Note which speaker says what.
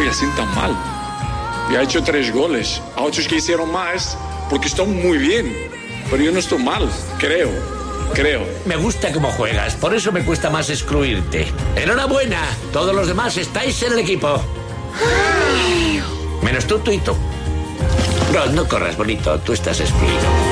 Speaker 1: así tan mal. Y ha hecho 3 goles. A otros que hicieron más, porque están muy bien. Pero yo no estoy mal, creo.
Speaker 2: Me gusta cómo juegas, por eso me cuesta más excluirte. Enhorabuena, todos los demás estáis en el equipo. Menos tú y tú. Rod, no corras, bonito, tú estás excluido.